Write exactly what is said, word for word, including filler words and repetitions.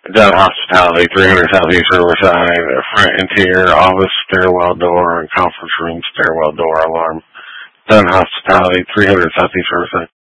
Dunn Hospitality, three hundred Southeast Riverside, front interior, office, stairwell door, and conference room, stairwell door alarm. Dunn Hospitality, three hundred Southeast Riverside.